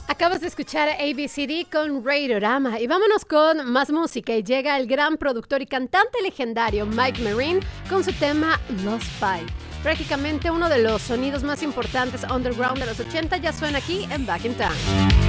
Acabas de escuchar a ABCD con Radiorama y vámonos con más música y llega el gran productor y cantante legendario Mike Marine con su tema Lost Fight. Prácticamente uno de los sonidos más importantes underground de los 80 ya suena aquí en Back in Town.